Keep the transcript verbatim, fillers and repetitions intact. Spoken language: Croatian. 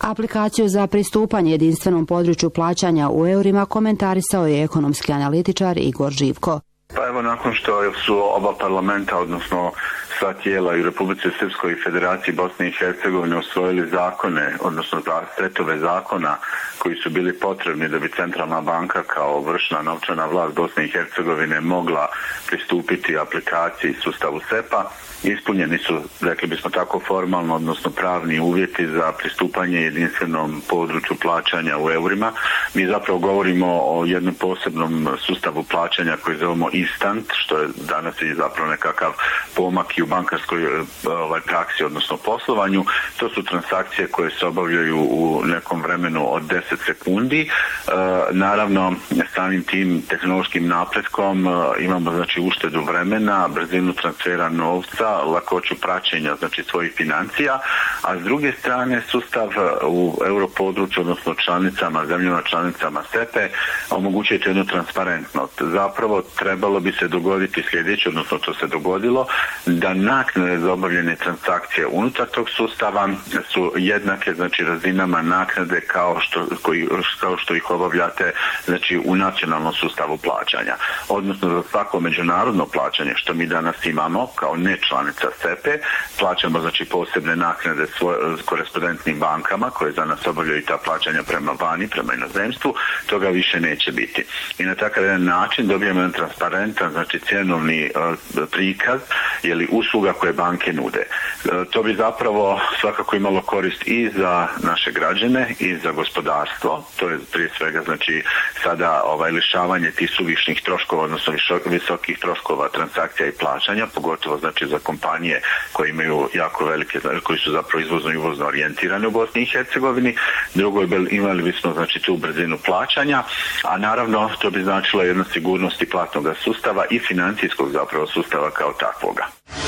Aplikaciju za pristupanje jedinstvenom području plaćanja u eurima komentarisao je ekonomski analitičar Igor Živko. Pa evo, nakon što su oba parlamenta, odnosno sva tijela i u Republici Srpskoj i Federaciji Bosne i Hercegovine usvojili zakone, odnosno setove zakona koji su bili potrebni da bi Centralna banka kao vršna novčana vlast Bosne i Hercegovine mogla pristupiti aplikaciji sustavu S E P A, ispunjeni su, rekli bismo tako, formalno, odnosno pravni uvjeti za pristupanje jedinstvenom području plaćanja u eurima. Mi zapravo govorimo o jednom posebnom sustavu plaćanja koji zovemo instant, što je danas i zapravo nekakav pomak i u bankarskoj ovaj, praksi, odnosno poslovanju. To su transakcije koje se obavljaju u nekom vremenu od deset sekundi. E, naravno, samim tim tehnološkim napretkom e, imamo znači uštedu vremena, brzinu transfera novca, lakoću praćenja znači svojih financija, a s druge strane sustav u europodručju, odnosno članicama, zemljama članicama S E P E omogućuje jednu transparentnost. Zapravo trebalo bi se dogoditi sljedeće, odnosno to se dogodilo, da naknade za obavljene transakcije unutar tog sustava su jednake znači razinama naknade kao što, koji, kao što ih obavljate znači u nacionalnom sustavu plaćanja. Odnosno za svako međunarodno plaćanje što mi danas imamo kao ne članica S E P E, plaćamo znači posebne naknade svoj, korespondentnim bankama koje za nas obavljaju ta plaćanja prema vani, prema inozemstvu, toga više neće biti. I na takav jedan način dobijemo jedan transparentan, znači cjenovni uh, prikaz ili usluga koje banke nude. Uh, to bi zapravo svakako imalo korist i za naše građane i za gospodarstvo. To je prije svega znači sada ovaj lišavanje tih suvišnih troškova, odnosno visokih troškova transakcija i plaćanja, pogotovo znači za kompanije koje imaju jako velike, koji su zapravo izvozno i uvozno orijentirane u Bosni i Hercegovini. Drugo je imali bismo znači tu brzinu plaćanja, a naravno to bi značilo jednu sigurnost i platnog sustava i financijskog zapravo sustava kao takvoga.